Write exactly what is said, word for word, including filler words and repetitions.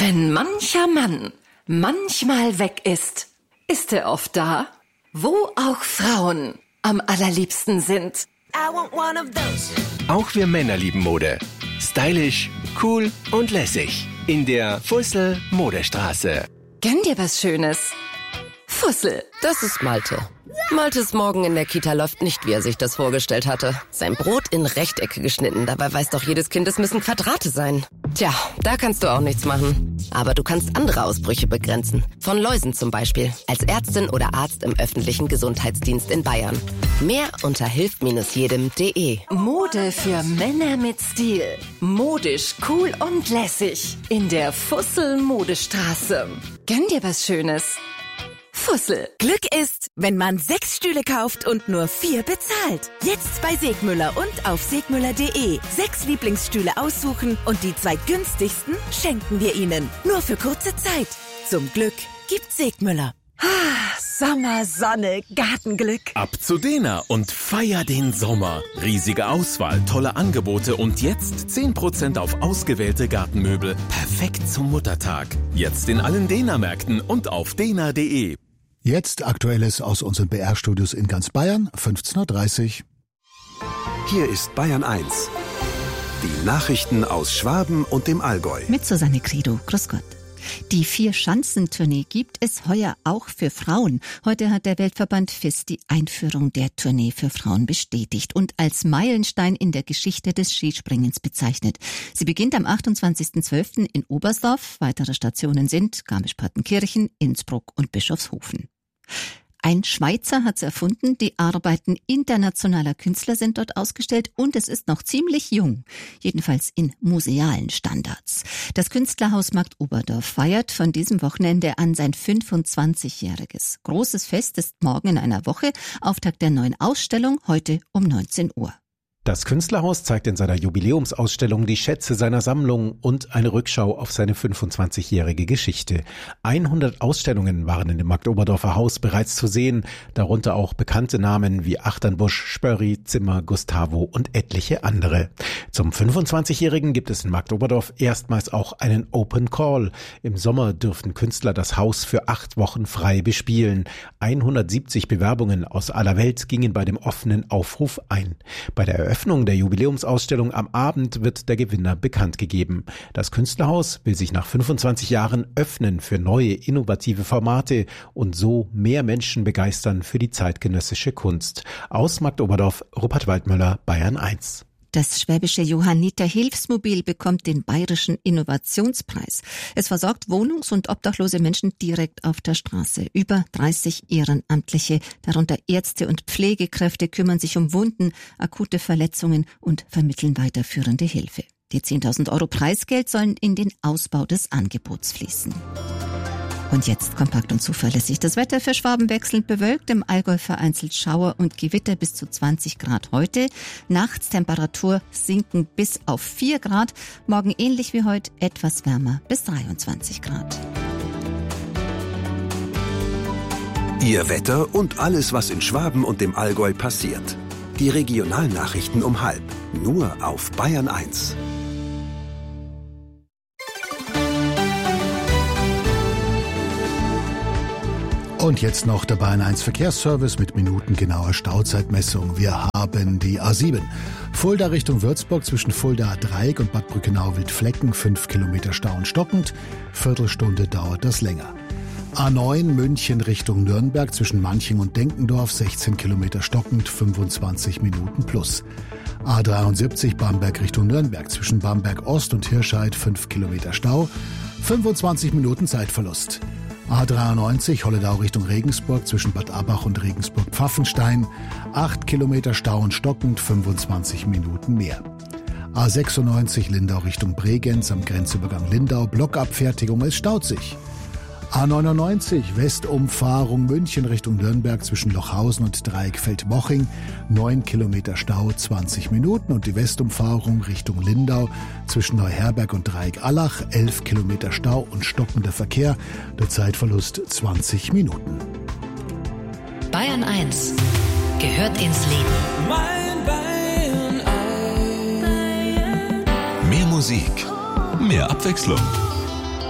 Wenn mancher Mann manchmal weg ist, ist er oft da, wo auch Frauen am allerliebsten sind. I want one of those. Auch wir Männer lieben Mode. Stylisch, cool und lässig. In der Fussel Modestraße. Gönn dir was Schönes. Fussel. Das ist Malte. Maltes Morgen in der Kita läuft nicht, wie er sich das vorgestellt hatte. Sein Brot in Rechtecke geschnitten, dabei weiß doch jedes Kind, es müssen Quadrate sein. Tja, da kannst du auch nichts machen. Aber du kannst andere Ausbrüche begrenzen. Von Läusen zum Beispiel. Als Ärztin oder Arzt im öffentlichen Gesundheitsdienst in Bayern. Mehr unter hilft jedem punkt de. Mode für Männer mit Stil. Modisch, cool und lässig. In der Fussel Modestraße. Gönn dir was Schönes. Fussel. Glück ist, wenn man sechs Stühle kauft und nur vier bezahlt. Jetzt bei Segmüller und auf segmüller punkt de. Sechs Lieblingsstühle aussuchen und die zwei günstigsten schenken wir Ihnen. Nur für kurze Zeit. Zum Glück gibt Segmüller. Ah, Sommer, Sonne, Gartenglück. Ab zu Dena und feier den Sommer. Riesige Auswahl, tolle Angebote und jetzt zehn Prozent auf ausgewählte Gartenmöbel. Perfekt zum Muttertag. Jetzt in allen Dena-Märkten und auf dena punkt de. Jetzt Aktuelles aus unseren B R-Studios in ganz Bayern, fünfzehn Uhr dreißig. Hier ist Bayern eins. Die Nachrichten aus Schwaben und dem Allgäu. Mit Susanne Credo. Grüß Gott. Die Vier-Schanzentournee gibt es heuer auch für Frauen. Heute hat der Weltverband F I S die Einführung der Tournee für Frauen bestätigt und als Meilenstein in der Geschichte des Skispringens bezeichnet. Sie beginnt am achtundzwanzigsten zwölften in Oberstdorf. Weitere Stationen sind Garmisch-Partenkirchen, Innsbruck und Bischofshofen. Ein Schweizer hat's erfunden, die Arbeiten internationaler Künstler sind dort ausgestellt und es ist noch ziemlich jung, jedenfalls in musealen Standards. Das Künstlerhaus Markt Oberdorf feiert von diesem Wochenende an sein fünfundzwanzigjähriges. Großes Fest ist morgen in einer Woche, Auftakt der neuen Ausstellung heute um neunzehn Uhr. Das Künstlerhaus zeigt in seiner Jubiläumsausstellung die Schätze seiner Sammlung und eine Rückschau auf seine fünfundzwanzigjährige Geschichte. hundert Ausstellungen waren in dem Markt Oberdorfer Haus bereits zu sehen, darunter auch bekannte Namen wie Achternbusch, Spörri, Zimmer, Gustavo und etliche andere. Zum fünfundzwanzigjährigen gibt es in Markt Oberdorf erstmals auch einen Open Call. Im Sommer dürften Künstler das Haus für acht Wochen frei bespielen. hundertsiebzig Bewerbungen aus aller Welt gingen bei dem offenen Aufruf ein. Bei der Eröffnung der Jubiläumsausstellung am Abend wird der Gewinner bekannt gegeben. Das Künstlerhaus will sich nach fünfundzwanzig Jahren öffnen für neue, innovative Formate und so mehr Menschen begeistern für die zeitgenössische Kunst. Aus Markt Oberdorf, Rupert Waldmöller, Bayern eins. Das schwäbische Johanniter Hilfsmobil bekommt den Bayerischen Innovationspreis. Es versorgt wohnungs- und obdachlose Menschen direkt auf der Straße. Über dreißig Ehrenamtliche, darunter Ärzte und Pflegekräfte, kümmern sich um Wunden, akute Verletzungen und vermitteln weiterführende Hilfe. Die zehntausend Euro Preisgeld sollen in den Ausbau des Angebots fließen. Und jetzt kompakt und zuverlässig. Das Wetter für Schwaben wechselnd bewölkt, im Allgäu vereinzelt Schauer und Gewitter bis zu zwanzig Grad heute. Nachts Temperatur sinken bis auf vier Grad. Morgen ähnlich wie heute, etwas wärmer bis dreiundzwanzig Grad. Ihr Wetter und alles, was in Schwaben und dem Allgäu passiert. Die Regionalnachrichten um halb. Nur auf Bayern eins. Und jetzt noch der Bayern eins Verkehrsservice mit minutengenauer Stauzeitmessung. Wir haben die A sieben. Fulda Richtung Würzburg zwischen Fulda Dreieck und Bad Brückenau-Wildflecken. fünf Kilometer Stau und stockend. Viertelstunde dauert das länger. A neun München Richtung Nürnberg zwischen Manching und Denkendorf. sechzehn Kilometer stockend, fünfundzwanzig Minuten plus. A dreiundsiebzig Bamberg Richtung Nürnberg zwischen Bamberg Ost und Hirscheid. fünf Kilometer Stau, fünfundzwanzig Minuten Zeitverlust. A dreiundneunzig Holledau Richtung Regensburg zwischen Bad Abbach und Regensburg-Pfaffenstein. acht Kilometer Stau und stockend, fünfundzwanzig Minuten mehr. A sechsundneunzig Lindau Richtung Bregenz am Grenzübergang Lindau. Blockabfertigung, es staut sich. A neunundneunzig Westumfahrung München Richtung Nürnberg zwischen Lochhausen und Dreieckfeld-Moching. neun Kilometer Stau, zwanzig Minuten. Und die Westumfahrung Richtung Lindau zwischen Neuherberg und Dreieck-Allach. elf Kilometer Stau und stockender Verkehr. Der Zeitverlust zwanzig Minuten. Bayern eins gehört ins Leben. Mein Bayern eins. Mehr Musik, mehr Abwechslung.